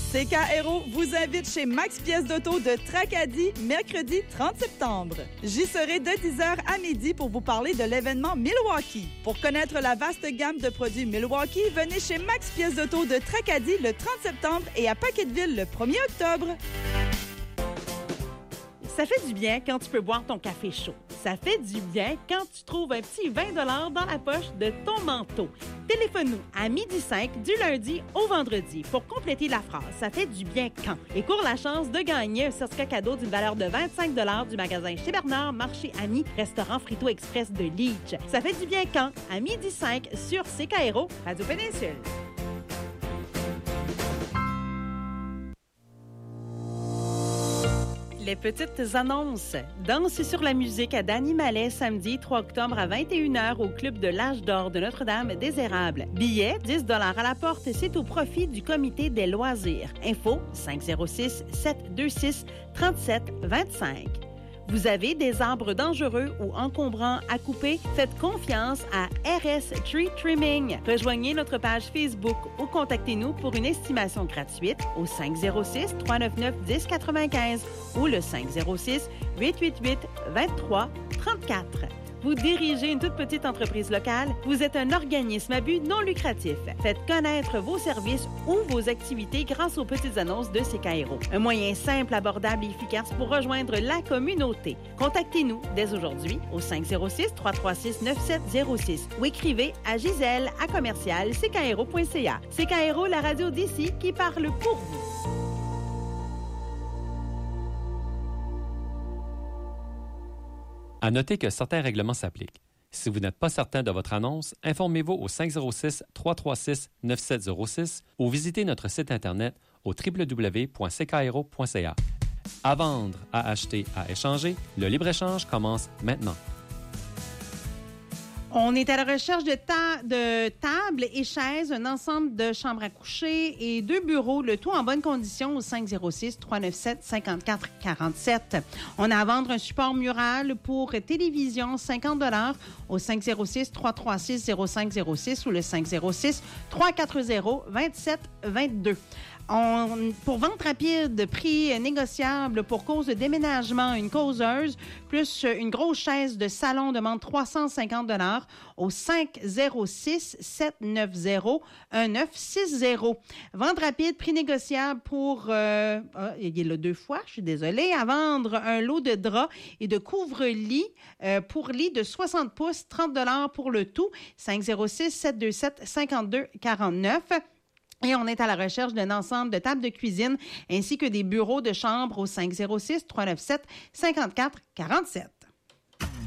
CK Aéro vous invite chez Max Pièces d'auto de Tracadie, mercredi 30 septembre. J'y serai de 10h à midi pour vous parler de l'événement Milwaukee. Pour connaître la vaste gamme de produits Milwaukee, venez chez Max Pièces d'auto de Tracadie le 30 septembre et à Paquetteville le 1er octobre. Ça fait du bien quand tu peux boire ton café chaud. Ça fait du bien quand tu trouves un petit 20 $ dans la poche de ton manteau. Téléphone-nous à 12h05 du lundi au vendredi pour compléter la phrase. Ça fait du bien quand? Et cours la chance de gagner un certificat cadeau d'une valeur de 25 $ du magasin Chez Bernard, Marché Ami, Restaurant Frito Express de Leach. Ça fait du bien quand? À 12h05 sur CK Aéro, Radio Péninsule. Les petites annonces. Danse sur la musique à Danny Mallet, samedi 3 octobre à 21h au Club de l'Âge d'Or de Notre-Dame-des-Érables. Billets, 10 $ à la porte, c'est au profit du comité des loisirs. Info, 506-726-3725. Vous avez des arbres dangereux ou encombrants à couper? Faites confiance à RS Tree Trimming. Rejoignez notre page Facebook ou contactez-nous pour une estimation gratuite au 506-399-1095 ou le 506-888-2334. Vous dirigez une toute petite entreprise locale? Vous êtes un organisme à but non lucratif. Faites connaître vos services ou vos activités grâce aux petites annonces de CK Aéro. Un moyen simple, abordable et efficace pour rejoindre la communauté. Contactez-nous dès aujourd'hui au 506-336-9706 ou écrivez à gisèle@ckaero.ca. CK Aéro, la radio d'ici qui parle pour vous. À noter que certains règlements s'appliquent. Si vous n'êtes pas certain de votre annonce, informez-vous au 506-336-9706 ou visitez notre site Internet au www.ckaero.ca. À vendre, à acheter, à échanger, le libre-échange commence maintenant. On est à la recherche de tables et chaises, un ensemble de chambres à coucher et 2 bureaux, le tout en bonne condition au 506-397-5447. On a à vendre un support mural pour télévision, 50 $ au 506-336-0506 ou le 506-340-2722. Pour vente rapide, prix négociable pour cause de déménagement, une causeuse, plus une grosse chaise de salon demande 350 $ au 506-790-1960. Vente rapide, prix négociable pour, il est là 2 fois, je suis désolée, à vendre un lot de draps et de couvre-lit pour lit de 60 pouces, 30 $ pour le tout, 506-727-5249. Et on est à la recherche d'un ensemble de tables de cuisine ainsi que des bureaux de chambre au 506-397-5447.